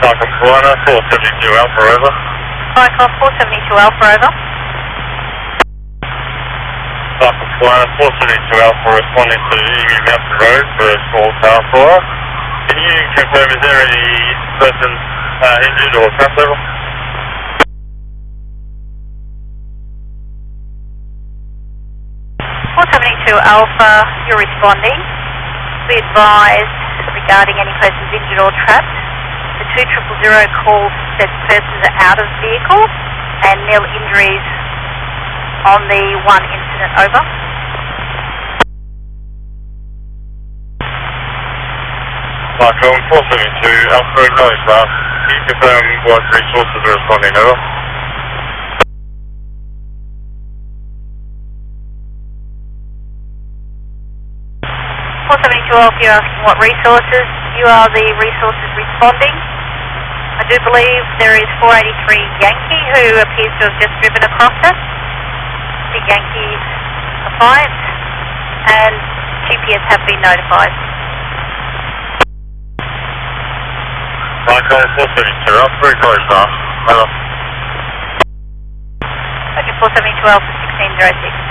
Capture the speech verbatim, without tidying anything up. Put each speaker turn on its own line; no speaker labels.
Cycle Corner, four seventy-two Alpha, over.
Cycle four seventy-two Alpha, over.
Cycle Corner, four seventy-two Alpha, responding to Emu Mountain Road for a small tower fire. Can you confirm, is there any persons uh, injured or trapped level?
four seventy-two Alpha, you're responding. Be advised regarding any persons injured or trapped. The two triple zero call said persons are out of vehicle and nil injuries on the one incident, over.
Cyclone four seventy-two Alpha, acknowledge that. Can you confirm what resources are responding, over?
four seventy-two Alpha, you're asking what resources. You are the resources responding. I do believe there is four eighty-three Yankee who appears to have just driven across us. The Yankee appliance, and G P S have been notified.
Cyclone four seventy-two Alpha, acknowledge that. Over.
Okay, four seventy-two Alpha, sixteen oh six.